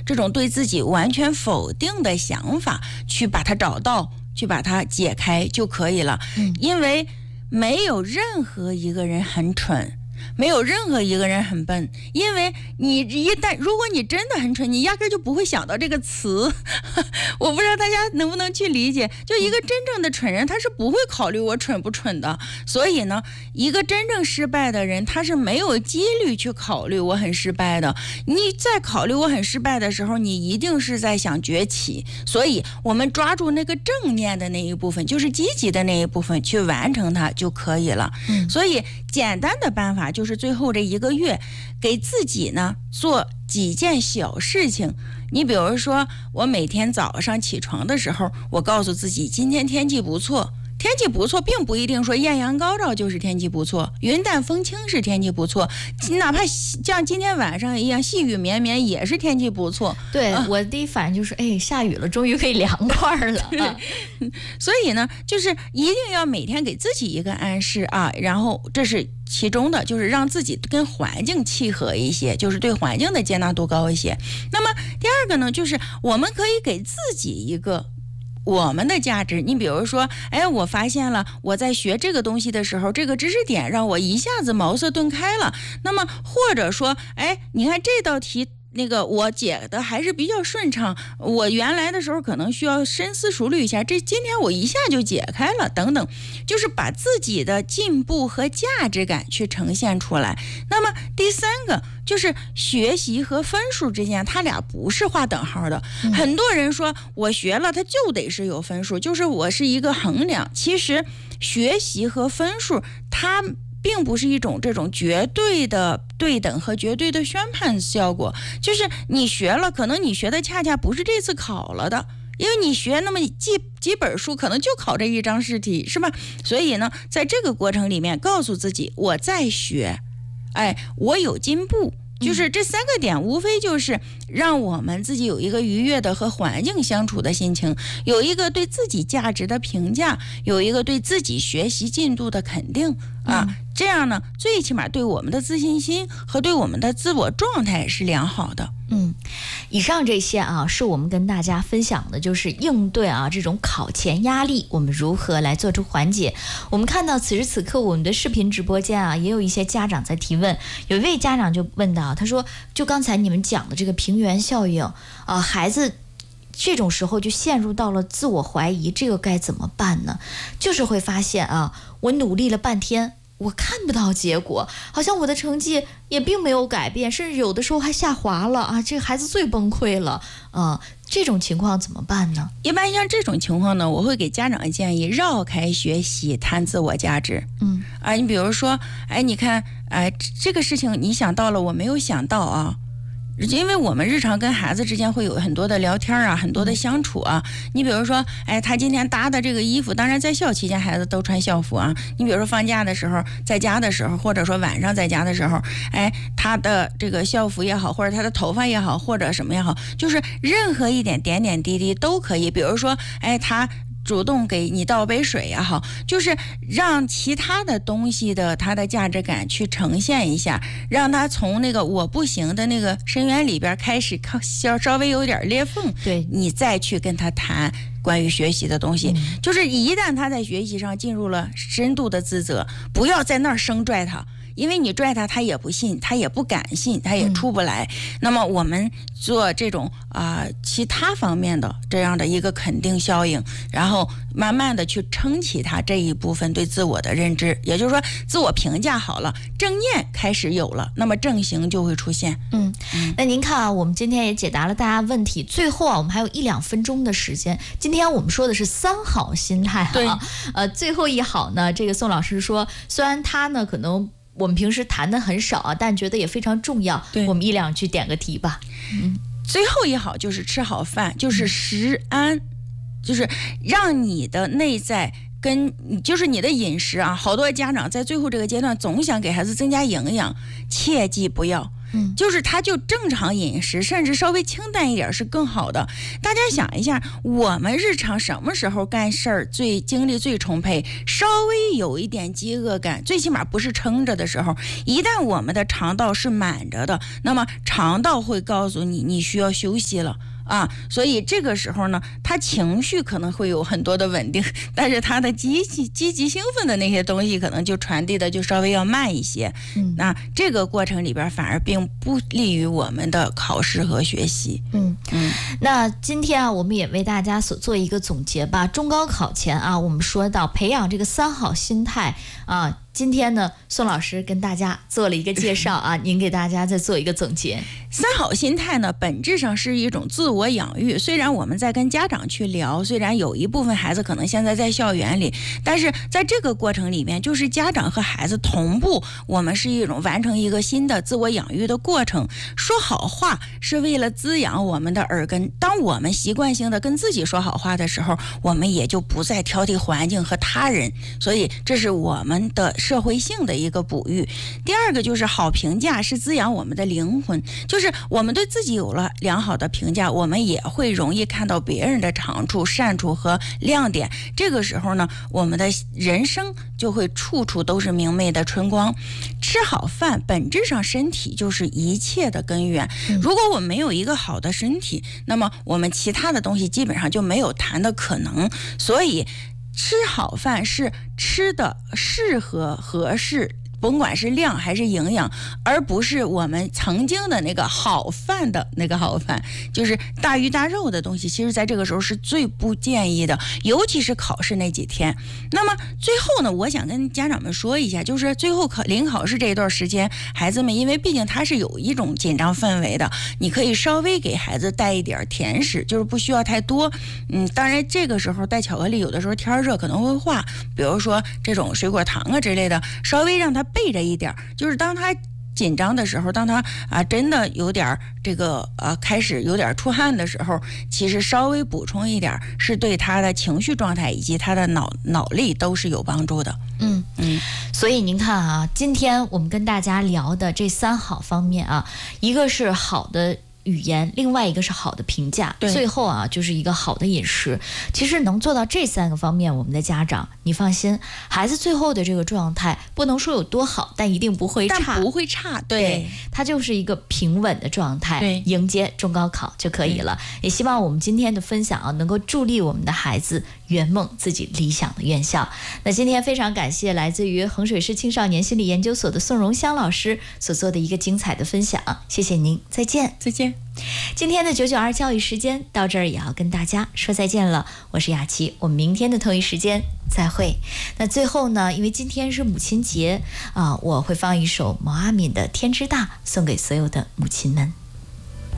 这种对自己完全否定的想法，去把它找到，去把它解开就可以了。因为没有任何一个人很蠢，没有任何一个人很笨，因为你如果你真的很蠢，你压根就不会想到这个词。我不知道大家能不能去理解，就一个真正的蠢人，他是不会考虑我蠢不蠢的。所以呢，一个真正失败的人，他是没有几率去考虑我很失败的。你在考虑我很失败的时候，你一定是在想崛起。所以我们抓住那个正面的那一部分，就是积极的那一部分，去完成它就可以了。所以简单的办法就是最后这1个月给自己呢做几件小事情。你比如说，我每天早上起床的时候，我告诉自己今天天气不错。天气不错并不一定说艳阳高照就是天气不错，云淡风轻是天气不错，哪怕像今天晚上一样细雨绵绵也是天气不错。 对，我第一反应就是下雨了，终于可以凉快了。 所以呢，就是一定要每天给自己一个暗示啊，然后这是其中的，就是让自己跟环境契合一些，就是对环境的接纳度高一些。那么第二个呢，就是我们可以给自己一个我们的价值。你比如说，我发现了我在学这个东西的时候，这个知识点让我一下子茅塞顿开了。那么或者说，你看这道题那个我解的还是比较顺畅，我原来的时候可能需要深思熟虑一下，今天我一下就解开了等等，就是把自己的进步和价值感去呈现出来。那么第三个就是学习和分数之间，它俩不是划等号的。很多人说我学了它就得是有分数，就是我是一个衡量。其实学习和分数它并不是一种这种绝对的对等和绝对的宣判效果，就是你学了，可能你学的恰恰不是这次考了的，因为你学那么几本书，可能就考这一张试题，是吧？所以呢，在这个过程里面，告诉自己我在学，我有进步。就是这3个点，无非就是让我们自己有一个愉悦的和环境相处的心情，有一个对自己价值的评价，有一个对自己学习进度的肯定啊。这样呢，最起码对我们的自信心和对我们的自我状态是良好的。 以上这些是我们跟大家分享的，就是应对这种考前压力，我们如何来做出缓解。我们看到此时此刻我们的视频直播间也有一些家长在提问。有一位家长就问到，他说就刚才你们讲的这个平原效应孩子这种时候就陷入到了自我怀疑，这个该怎么办呢？就是会发现我努力了半天，我看不到结果，好像我的成绩也并没有改变，甚至有的时候还下滑了这个孩子最崩溃了这种情况怎么办呢？ 一般像这种情况呢，我会给家长建议绕开学习谈自我价值。你比如说你看这个事情你想到了，我没有想到因为我们日常跟孩子之间会有很多的聊天很多的相处你比如说他今天搭的这个衣服，当然在校期间孩子都穿校服你比如说放假的时候，在家的时候，或者说晚上在家的时候他的这个校服也好，或者他的头发也好，或者什么也好，就是任何一点点点滴滴都可以。比如说他主动给你倒杯水也好，就是让其他的东西的它的价值感去呈现一下，让他从那个我不行的那个深渊里边开始稍微有点裂缝， 对， 你再去跟他谈关于学习的东西。就是一旦他在学习上进入了深度的自责，不要在那儿生拽他，因为你拽他，他也不信，他也不敢信，他也出不来。那么我们做这种其他方面的这样的一个肯定效应，然后慢慢的去撑起他这一部分对自我的认知，也就是说自我评价好了，正念开始有了，那么正行就会出现。 那您看我们今天也解答了大家问题，最后我们还有1-2分钟的时间。今天我们说的是3好心态对最后一好呢，这个宋老师说，虽然他呢可能我们平时谈的很少但觉得也非常重要。我们1-2句点个题吧。 最后一好就是吃好饭，就是食安，就是让你的内在就是你的饮食好多家长在最后这个阶段总想给孩子增加营养，切记不要。 就是他就正常饮食，甚至稍微清淡一点是更好的。大家想一下，我们日常什么时候干事儿精力最充沛，稍微有一点饥饿感，最起码不是撑着的时候，一旦我们的肠道是满着的，那么肠道会告诉你你需要休息了啊，所以这个时候呢，他情绪可能会有很多的稳定，但是他的积极兴奋的那些东西可能就传递的就稍微要慢一些。那这个过程里边反而并不利于我们的考试和学习。 那今天啊，我们也为大家所做一个总结吧。中高考前啊，我们说到培养这个3好心态啊。今天呢，宋老师跟大家做了一个介绍啊，您给大家再做一个总结。 3好心态呢，本质上是一种自我养育。虽然我们在跟家长去聊，虽然有一部分孩子可能现在在校园里，但是在这个过程里面，就是家长和孩子同步，我们是一种完成一个新的自我养育的过程。说好话是为了滋养我们的耳根，当我们习惯性的跟自己说好话的时候，我们也就不再挑剔环境和他人，所以这是我们的社会性的一个哺育。第二个就是好评价是滋养我们的灵魂，就是我们对自己有了良好的评价，我们也会容易看到别人的长处、善处和亮点。这个时候呢，我们的人生就会处处都是明媚的春光。吃好饭，本质上身体就是一切的根源。如果我们没有一个好的身体，那么我们其他的东西基本上就没有谈的可能。所以吃好饭是吃的适合合适，甭管是量还是营养，而不是我们曾经的那个好饭的那个好饭，就是大鱼大肉的东西，其实在这个时候是最不建议的，尤其是考试那几天。那么最后呢，我想跟家长们说一下，就是最后临考试这一段时间，孩子们因为毕竟它是有一种紧张氛围的，你可以稍微给孩子带一点甜食，就是不需要太多。当然这个时候带巧克力，有的时候天热可能会化，比如说这种水果糖啊之类的，稍微让他备着一点，就是当他紧张的时候，当他真的有点这个开始有点出汗的时候，其实稍微补充一点是对他的情绪状态以及他的脑力都是有帮助的。 所以您看啊，今天我们跟大家聊的这3好方面啊，一个是好的语言，另外一个是好的评价，最后啊就是一个好的饮食。其实能做到这3个方面，我们的家长你放心，孩子最后的这个状态不能说有多好，但一定不会差， 但不会差，对， 它就是一个平稳的状态， 对， 迎接中高考就可以了。也希望我们今天的分享啊，能够助力我们的孩子圆梦自己理想的院校。那今天非常感谢来自于衡水市青少年心理研究所的宋荣香老师所做的一个精彩的分享，谢谢您，再见。 再见。 今天的992教育时间到这儿也要跟大家说再见了，我是雅琪，我们明天的同一时间再会。那最后呢，因为今天是母亲节我会放一首毛阿敏的《天之大》送给所有的母亲们。